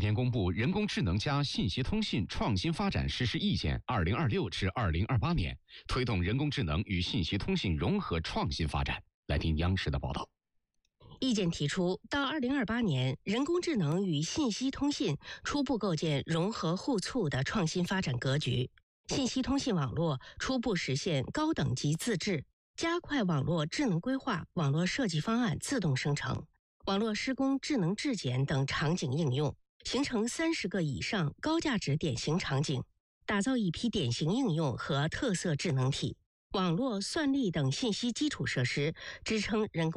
天公布《人工智能加信息通信创新发展实施意见 （2026 至2028年）》，推动人工智能与信息通信融合创新发展。来听央视的报道。 意见提出，到2028年，人工智能与信息通信初步构建融合互促的创新发展格局，信息通信网络初步实现高等级自治，加快网络智能规划、网络设计方案自动生成、网络施工智能质检等场景应用，形成30个以上高价值典型场景，打造一批典型应用和特色智能体、网络、算力等信息基础设施，支撑人工